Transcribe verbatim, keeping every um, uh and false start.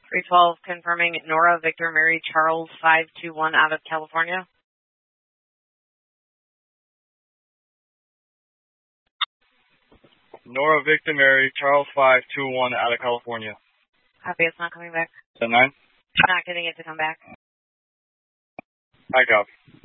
three twelve confirming Nora Victor Mary Charles five two one out of California. Nora Victor Mary Charles five two one out of California. Copy, it's not coming back. ten nine? Not getting it to come back. I copy.